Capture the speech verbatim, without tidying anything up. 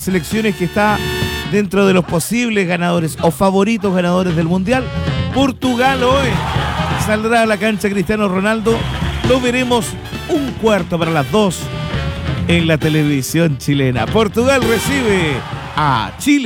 selecciones que está dentro de los posibles ganadores o favoritos ganadores del Mundial. Portugal hoy saldrá a la cancha Cristiano Ronaldo. Lo veremos un cuarto para las dos en la televisión chilena. Portugal recibe a Chile.